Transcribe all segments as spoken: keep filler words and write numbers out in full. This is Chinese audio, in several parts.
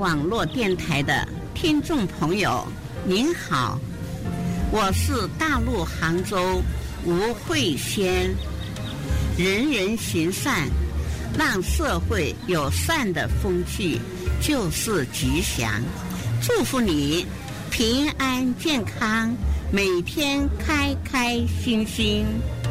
网络电台的听众朋友，您好，我是大陆杭州吴慧仙。人人行善，让社会有善的风气，就是吉祥。祝福你平安健康，每天开开心心。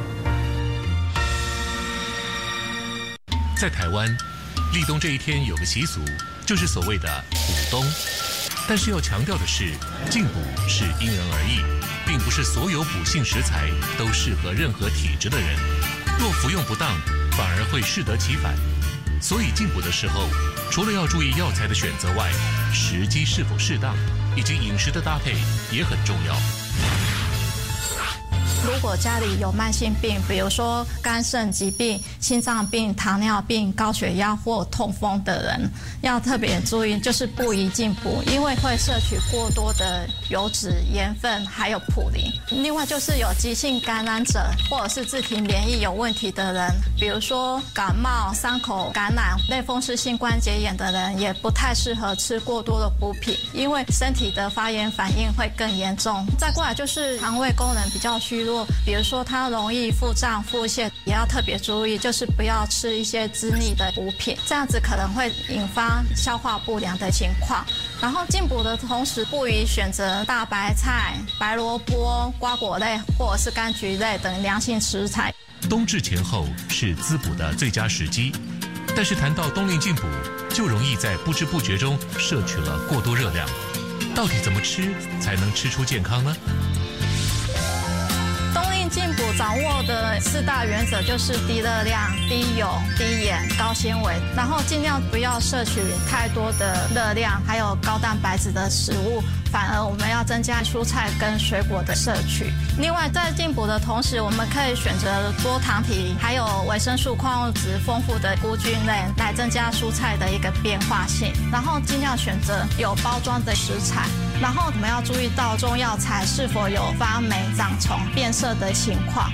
在台湾，立冬这一天有个习俗，就是所谓的补冬。但是要强调的是，进补是因人而异，并不是所有补性食材都适合任何体质的人。若服用不当，反而会适得其反。所以进补的时候，除了要注意药材的选择外，时机是否适当，以及饮食的搭配也很重要。 如果家里有慢性病，比如说肝肾疾病、心脏病、糖尿病、高血压或痛风的人，要特别注意，就是不宜进补，因为会摄取过多的油脂、盐分还有普林。另外就是有急性感染者或者是自体免疫有问题的人，比如说感冒、伤口感染、类风湿性关节炎的人，也不太适合吃过多的补品，因为身体的发炎反应会更严重。再过来就是肠胃功能比较虚弱，比如说它容易腹胀、腹泻，也要特别注意，就是不要吃一些滋腻的补品，这样子可能会引发消化不良的情况。然后进补的同时，不宜选择大白菜、白萝卜、瓜果类或者是柑橘类等凉性食材。 冬至前后是滋补的最佳时机，但是谈到冬令进补，就容易在不知不觉中摄取了过多热量。到底怎么吃才能吃出健康呢？ 冬令进补掌握的四大原则就是低热量、低油、低盐、高纤维，然后尽量不要摄取太多的热量，还有高蛋白质的食物，反而我们要增加蔬菜跟水果的摄取。另外，在进补的同时，我们可以选择多糖体还有维生素、矿物质丰富的菇菌类，来增加蔬菜的一个变化性。然后尽量选择有包装的食材。然后我们要注意到中药材是否有发霉、长虫、变色的情况。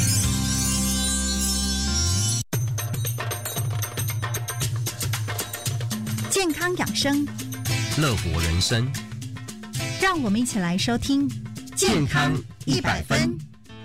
健康养生， 乐活人生， 让我们一起来收听健康一百分。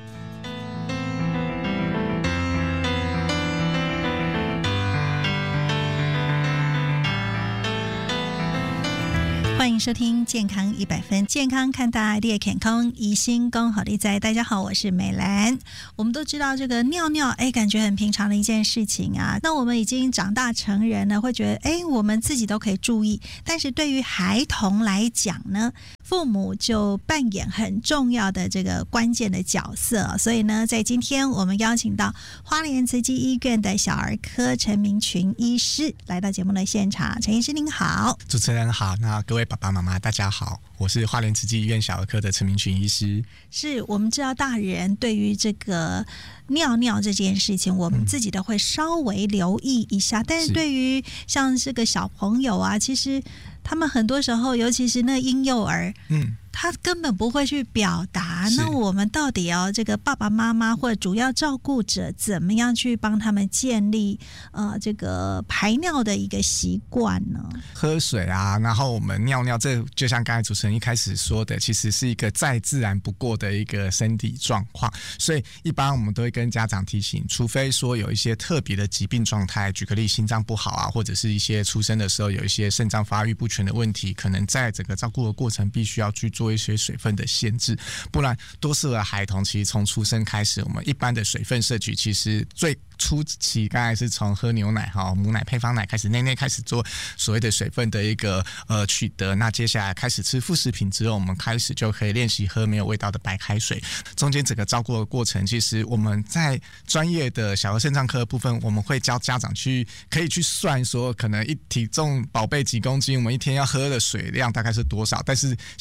欢迎收听健康一百分，健康看大列健康宜心公好利在。大家好，我是美兰。我们都知道这个尿尿，哎，感觉很平常的一件事情啊。那我们已经长大成人了，会觉得，哎，我们自己都可以注意。但是对于孩童来讲呢，父母就扮演很重要的这个关键的角色。所以呢，在今天我们邀请到花莲慈济医院的小儿科陈明群医师来到节目的现场。陈医师您好。 主持人好，那各位爸爸妈妈大家好，我是花莲慈济医院小儿科的陈明群医师。 是我们知道大人对于这个尿尿这件事情，我们自己都会稍微留意一下，嗯、但是对于像这个小朋友啊，其实他们很多时候，尤其是那婴幼儿，嗯。他根本不会去表达，那我们到底要这个爸爸妈妈或者主要照顾者怎么样去帮他们建立呃这个排尿的一个习惯呢？ 喝水啊，然后我们尿尿，这就像刚才主持人一开始说的，其实是一个再自然不过的一个身体状况，所以一般我们都会跟家长提醒，除非说有一些特别的疾病状态，举个例，心脏不好啊，或者是一些出生的时候有一些肾脏发育不全的问题，可能在整个照顾的过程必须要去做做一些水分的限制，不然多数的孩童其实从出生开始，我们一般的水分摄取其实最初期刚才是从喝牛奶哈、母奶配方奶开始，内内开始做所谓的水分的一个呃取得。那接下来开始吃副食品之后，我们开始就可以练习喝没有味道的白开水。中间整个照顾的过程，其实我们在专业的小儿肾脏科的部分，我们会教家长去可以去算说，可能一体重宝贝几公斤，我们一天要喝的水量大概是多少。但是相信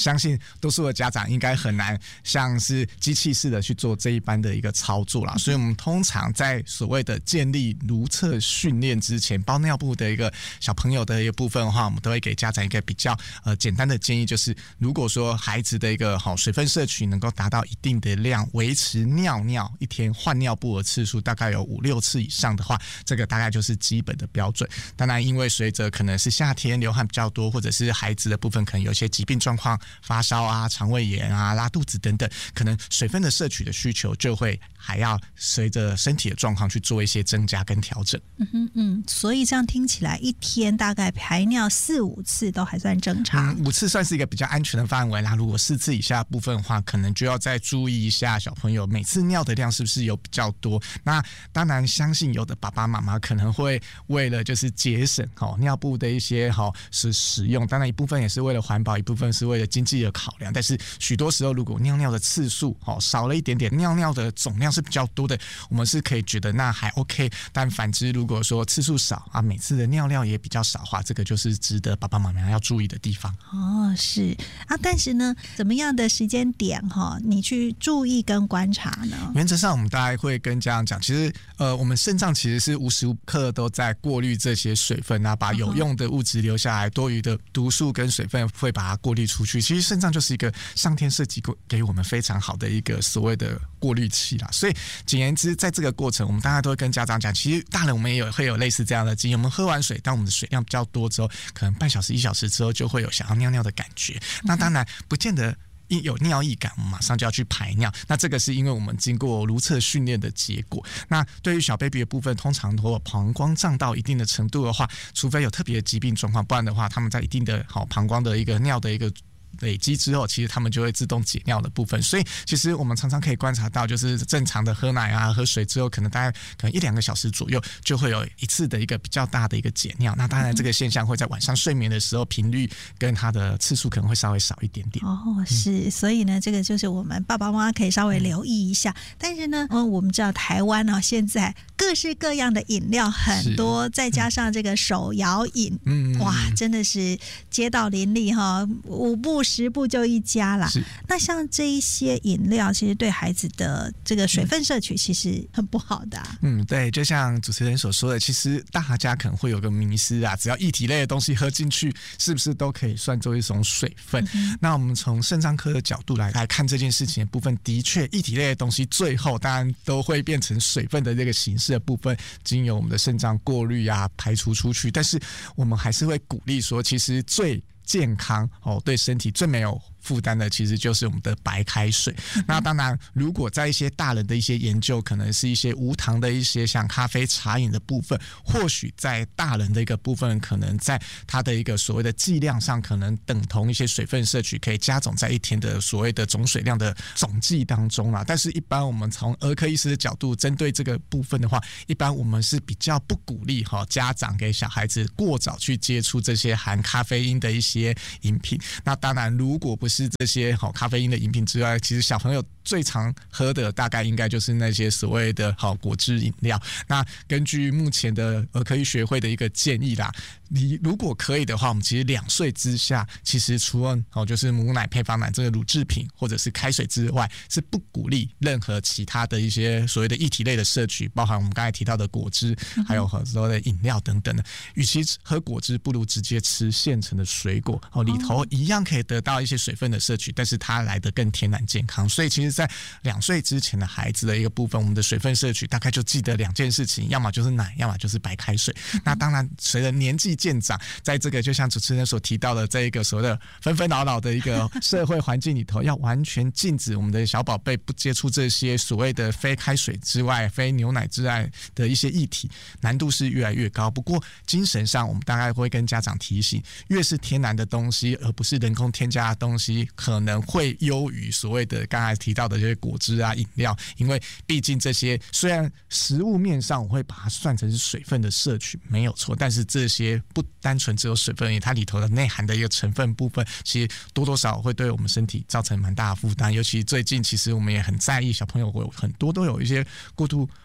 多数的家长应该很难像是机器式的去做这一般的一个操作啦，所以我们通常在所谓的建立如厕训练之前，包尿布的一个小朋友的一个部分的话，我们都会给家长一个比较呃简单的建议，就是如果说孩子的一个好水分摄取能够达到一定的量，维持尿尿一天换尿布的次数大概有五六次以上的话，这个大概就是基本的标准。当然因为随着可能是夏天流汗比较多，或者是孩子的部分可能有一些疾病状况，发烧啊、肠胃炎啊、拉肚子等等，可能水分的摄取的需求就会还要随着身体的状况去做一些增加跟调整。 嗯哼嗯，所以这样听起来一天大概排尿四五次都还算正常。 嗯，五次算是一个比较安全的范围啦。如果四次以下的部分的话，可能就要再注意一下小朋友每次尿的量是不是有比较多。那当然相信有的爸爸妈妈可能会为了就是节省哦尿布的一些哦是使用，当然一部分也是为了环保，一部分是为了经济的考量。但是许多时候如果尿尿的次数哦少了一点点，尿尿的总量是比较多的，我们是可以觉得那还 OK。但反之如果说次数少啊，每次的尿量也比较少的话，这个就是值得爸爸妈妈要注意的地方。 哦，是啊，但是呢，怎么样的时间点哈，你去注意跟观察呢？ 原则上，我们大概会跟家长讲，其实呃，我们肾脏其实是无时无刻都在过滤这些水分啊，把有用的物质留下来，多余的毒素跟水分会把它过滤出去。其实肾脏就是一个上天设计给我们非常好的一个所谓的过滤器啦。所以简言之，在这个过程，我们大家都会跟家长讲，其实大人我们也有会有类似这样的经验。我们喝完水，当我们的水量比较多之后，可能半小时、一小时之后就会有想要尿尿的感觉。那当然不见得一有尿意感，我们马上就要去排尿。那这个是因为我们经过如厕训练的结果。那对于小 baby 的部分，通常如果膀胱胀到一定的程度的话，除非有特别的疾病状况，不然的话，他们在一定的好膀胱的一个尿的一个累积之后，其实他们就会自动解尿的部分。所以其实我们常常可以观察到，就是正常的喝奶啊、喝水之后，可能大概可能一两个小时左右就会有一次的一个比较大的一个解尿。那当然这个现象会在晚上睡眠的时候频率跟它的次数可能会稍微少一点点。 哦，是，嗯、所以呢，这个就是我们爸爸妈妈可以稍微留意一下。但是呢，嗯，我们知道台湾呢、哦、现在各式各样的饮料很多，再加上这个手摇饮，嗯，哇，真的是街道林立哈，五步十步就一家啦。那像这一些饮料，其实对孩子的这个水分摄取其实很不好的、啊。嗯， 对，就像主持人所说的，其实大家可能会有个迷思啊，只要液体类的东西喝进去，是不是都可以算作一种水分？嗯、那我们从肾脏科的角度来来看这件事情的部分，的确，液体类的东西最后当然都会变成水分的这个形式的部分，经由我们的肾脏过滤啊排除出去。但是我们还是会鼓励说，其实最健康哦，对身体最没有负担的其实就是我们的白开水。那当然如果在一些大人的一些研究，可能是一些无糖的一些像咖啡茶饮的部分，或许在大人的一个部分，可能在它的一个所谓的剂量上，可能等同一些水分摄取可以加总在一天的所谓的总水量的总计当中啦。但是一般我们从儿科医师的角度针对这个部分的话，一般我们是比较不鼓励家长给小孩子过早去接触这些含咖啡因的一些饮品。那当然如果不是这些好咖啡因的饮品之外，其实小朋友最常喝的大概应该就是那些所谓的好果汁饮料。那根据目前的儿科医学会的一个建议啦，你如果可以的话，我们其实两岁之下，其实除了哦就是母奶、配方奶这个乳制品或者是开水之外，是不鼓励任何其他的一些所谓的液体类的摄取，包含我们刚才提到的果汁，还有很多的饮料等等的。与其喝果汁，不如直接吃现成的水果哦，里头一样可以得到一些水分的摄取，但是它来得更天然健康。所以其实在两岁之前的孩子的一个部分，我们的水分摄取大概就记得两件事情，要么就是奶，要么就是白开水。那当然随着年纪渐长，在这个就像主持人所提到的这一个所谓的纷纷扰扰的一个社会环境里头，要完全禁止我们的小宝贝不接触这些所谓的非开水之外、非牛奶之外的一些液体，难度是越来越高。不过精神上我们大概会跟家长提醒，越是天然的东西而不是人工添加的东西，可能会优于所谓的刚才提到的这些果汁啊饮料。因为毕竟这些虽然食物面上我会把它算成是水分的摄取没有错，但是这些不单纯只有水分而已，它里头的内涵的一个成分部分，其实多多少少会对我们身体造成蛮大的负担。尤其最近其实我们也很在意小朋友很多都有一些过度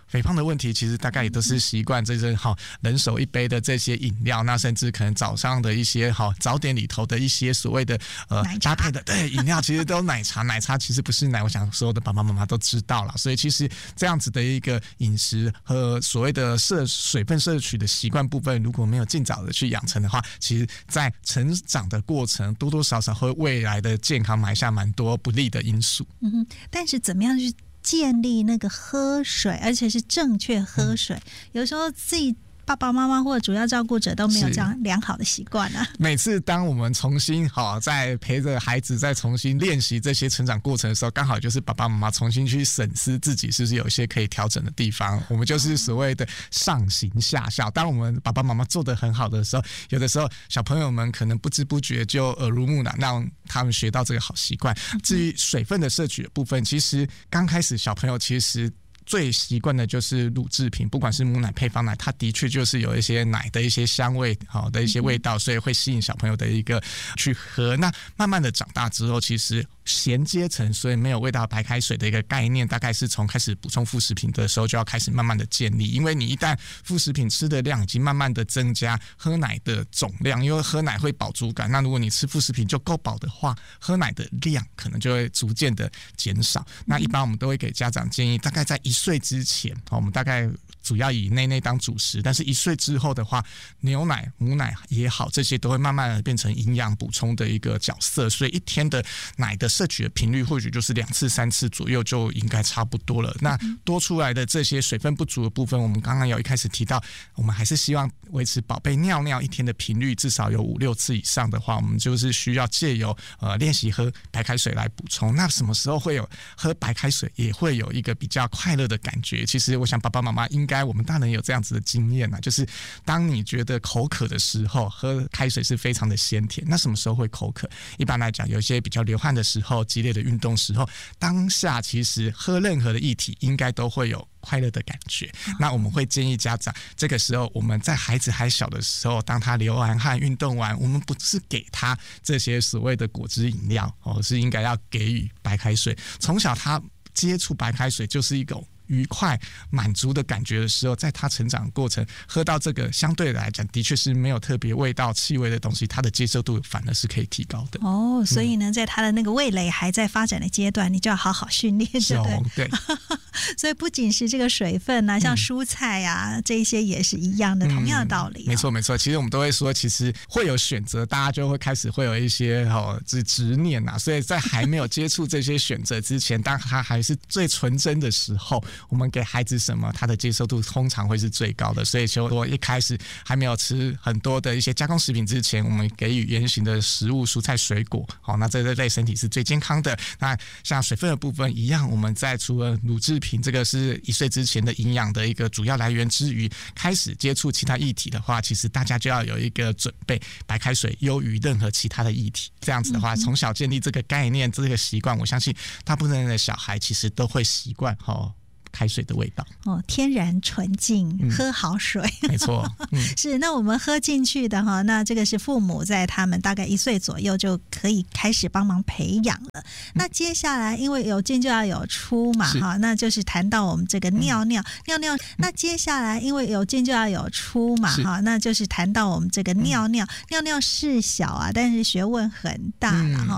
肥胖的问题，其实大概也都是习惯这些好人手一杯的这些饮料，那甚至可能早上的一些好早点里头的一些所谓的呃搭配的对饮料，其实都奶茶，奶茶其实不是奶，我想所有的爸爸妈妈都知道了。所以其实这样子的一个饮食和所谓的摄水分摄取的习惯部分，如果没有尽早的去养成的话，其实在成长的过程多多少少会未来的健康埋下蛮多不利的因素。 嗯哼，但是怎么样去建立那个喝水，而且是正确喝水，嗯、有时候自己爸爸妈妈或者主要照顾者都没有这样良好的习惯啊。 每次当我们重新好在陪着孩子再重新练习这些成长过程的时候，刚好就是爸爸妈妈重新去审视自己是不是有一些可以调整的地方。我们就是所谓的上行下效。当我们爸爸妈妈做得很好的时候，有的时候小朋友们可能不知不觉就耳濡目染，让他们学到这个好习惯。至于水分的摄取的部分，其实刚开始小朋友其实最习惯的就是乳制品，不管是母奶配方奶，它的确就是有一些奶的一些香味好的一些味道，所以会吸引小朋友的一个去喝。那慢慢的长大之后，其实衔接成所以没有味道白开水的一个概念，大概是从开始补充副食品的时候就要开始慢慢的建立。因为你一旦副食品吃的量已经慢慢的增加，喝奶的总量，因为喝奶会饱足感，那如果你吃副食品就够饱的话，喝奶的量可能就会逐渐的减少。那一般我们都会给家长建议，大概在一岁之前，我们大概主要以内内当主食，但是一岁之后的话，牛奶、母奶也好，这些都会慢慢的变成营养补充的一个角色，所以一天的奶的摄取的频率或许就是两次、三次左右就应该差不多了。那多出来的这些水分不足的部分，我们刚刚有一开始提到，我们还是希望维持宝贝尿尿一天的频率至少有五六次以上的话，我们就是需要借由呃练习喝白开水来补充。那什么时候会有喝白开水也会有一个比较快乐的感觉？其实我想爸爸妈妈应该我们大人有这样子的经验啊，就是当你觉得口渴的时候，喝开水是非常的鲜甜。那什么时候会口渴？一般来讲，有一些比较流汗的时候，激烈的运动时候，当下其实喝任何的液体应该都会有快乐的感觉。那我们会建议家长，这个时候我们在孩子还小的时候，当他流完汗、运动完，我们不是给他这些所谓的果汁饮料，而是应该要给予白开水。从小他接触白开水就是一种愉快满足的感觉的时候，在他成长过程喝到这个相对来讲的确是没有特别味道气味的东西，他的接受度反而是可以提高的。 哦，所以呢、嗯、在他的那个味蕾还在发展的阶段，你就要好好训练，对不对？对所以不仅是这个水分啊，像蔬菜啊、嗯、这些也是一样的、嗯、同样的道理、哦、 没错没错。其实我们都会说，其实会有选择，大家就会开始会有一些哦执念啊，所以在还没有接触这些选择之前，当他还是最纯真的时候，我们给孩子什么，他的接受度通常会是最高的。所以就我一开始还没有吃很多的一些加工食品之前，我们给予原型的食物、蔬菜、水果，好，那这类对身体是最健康的。那像水分的部分一样，我们在除了乳制品这个是一岁之前的营养的一个主要来源之余，开始接触其他液体的话，其实大家就要有一个准备，白开水优于任何其他的液体。这样子的话，从小建立这个概念、这个习惯，我相信大部分的小孩其实都会习惯哦。开水的味道哦，天然纯净、嗯、喝好水， 没错、嗯、 是。那我们喝进去的哈，那这个是父母在他们大概一岁左右就可以开始帮忙培养了、嗯、那接下来因为有进就要有出嘛哈，那就是谈到我们这个尿尿、嗯、尿尿，那接下来因为有进就要有出嘛哈，那就是谈到我们这个尿尿、嗯、尿尿事小啊，但是学问很大了哈、